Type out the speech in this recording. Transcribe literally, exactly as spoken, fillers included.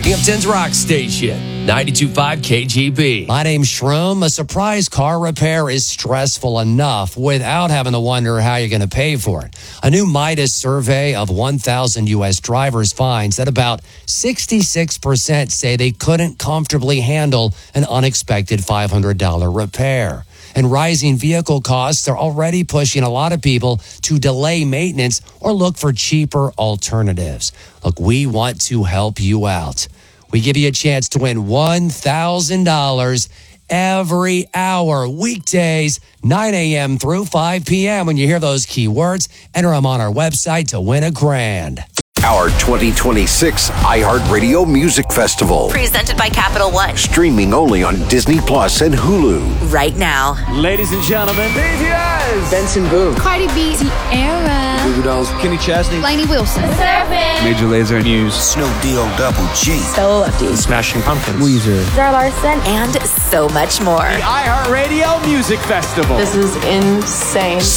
Binghamton's Rock Station, ninety-two point five K G B. My name's Shroom. A surprise car repair is stressful enough without having to wonder how you're going to pay for it. A new Midas survey of one thousand U S drivers finds that about sixty-six percent say they couldn't comfortably handle an unexpected five hundred dollars repair. And rising vehicle costs are already pushing a lot of people to delay maintenance or look for cheaper alternatives. Look, we want to help you out. We give you a chance to win one thousand dollars every hour, weekdays, nine a.m. through five p.m. When you hear those keywords, enter them on our website to win a grand. Our twenty twenty-six iHeartRadio Music Festival. Presented by Capital One. Streaming only on Disney Plus and Hulu. Right now. Ladies and gentlemen, B T S. Benson Boone. Cardi B. Tierra. Goo Goo Dolls. Kenny Chesney. Lainey Wilson. Surfing. Major Lazer News. Snoop D O Double G. So Lefty. Smashing Pumpkins. Weezer. Zara Larson. And so much more. The iHeartRadio Music Festival. This is insane.